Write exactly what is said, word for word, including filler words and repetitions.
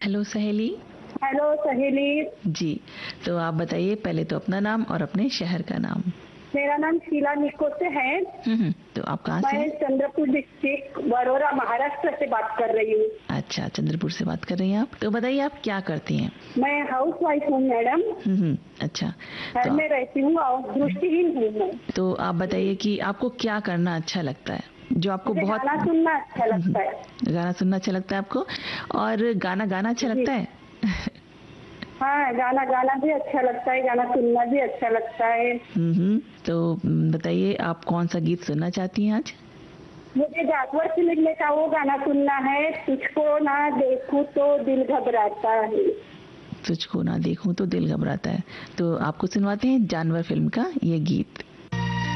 Hello सहेली। Hello सहेली। जी, तो आप बताइए पहले तो अपना नाम और अपने शहर का नाम। मेरा नाम शीला निको से है। हम्म, तो आप कहाँ से मैं हैं? चंद्रपुर डिस्ट्रिक्ट बड़ौदा महाराष्ट्र से बात कर रही हूँ। अच्छा, चंद्रपुर से बात कर रही हैं आप। तो बताइए आप क्या करती हैं? मैं हाउस वाइफ हूँ मैडम। हम्म, अच्छा। घर तो, में रहती हूँ और दृष्टिहीन हूँ मैं। तो आप बताइए कि आपको क्या करना अच्छा लगता है, जो आपको मुझे बहुत गाना सुनना अच्छा लगता है। गाना सुनना अच्छा लगता है आपको, और गाना गाना अच्छा जी। लगता है? हाँ, गाना गाना भी अच्छा लगता है, गाना सुनना भी अच्छा लगता है। हम्म, तो बताइए आप कौन सा गीत सुनना चाहती हैं आज? मुझे जागवर फिल्म का वो गाना सुनना है, तुझको ना देखूं तो दिल घबराता है। तुझको ना देखूं तो दिल घबराता है। तो आपको सुनवाते हैं जानवर फिल्म का ये गीत।